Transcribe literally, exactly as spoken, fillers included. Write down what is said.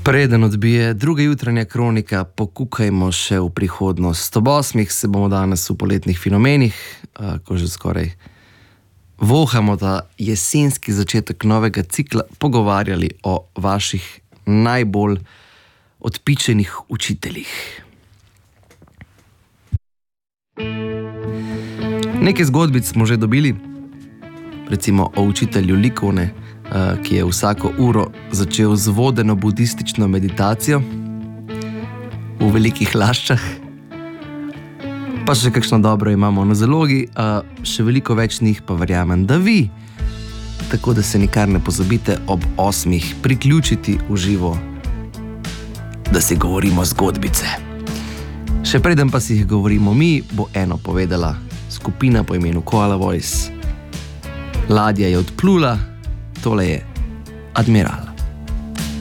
Preden odbije druga jutranja kronika, pokukajmo še v prihodnost. Ob osmih se bomo danes v poletnih fenomenih, ko že skoraj vohamo ta jesenski začetek novega cikla, pogovarjali o vaših najbolj odpičenih učiteljih. Nekaj zgodbic smo že dobili, recimo o učitelju likovne, ki je vsako uro začel z vodeno budistično meditacijo v velikih laščah. Pa še kakšno dobro imamo na zalogi, še veliko več njih pa verjamem, da vi. Tako da se nikar ne pozabite ob osmih priključiti v živo, da si govorimo zgodbice. Še preden pa si jih govorimo mi, bo eno povedala skupina po imenu Koala Voice. Ladja je odplula, tole je Admiral.